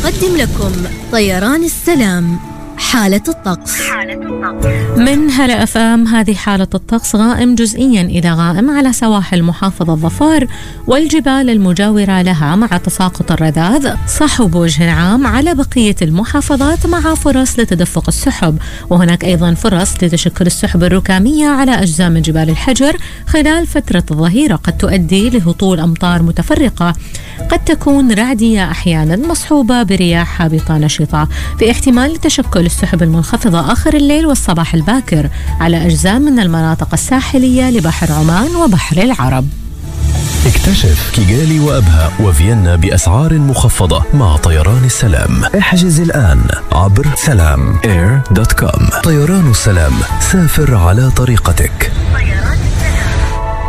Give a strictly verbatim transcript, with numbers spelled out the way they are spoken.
يقدم لكم طيران السلام حالة الطقس. من هلا اف ام، هذه حالة الطقس غائم جزئيا إلى غائم على سواحل محافظة ظفار والجبال المجاورة لها، مع تساقط الرذاذ صحو بوجه عام على بقية المحافظات، مع فرص لتدفق السحب. وهناك أيضا فرص لتشكل السحب الركامية على أجزاء من جبال الحجر خلال فترة الظهيرة، قد تؤدي لهطول أمطار متفرقة، قد تكون رعدية أحيانا مصحوبة برياح هابطة نشطة. في احتمال لتشكل السحب المنخفضة آخر الليل والصباح الباكر على أجزاء من المناطق الساحلية لبحر عمان وبحر العرب. اكتشف كيغالي وأبها وفيينا بأسعار مخفضة مع طيران السلام. احجز الآن عبر سلام اير دوت كوم. طيران السلام، سافر على طريقتك.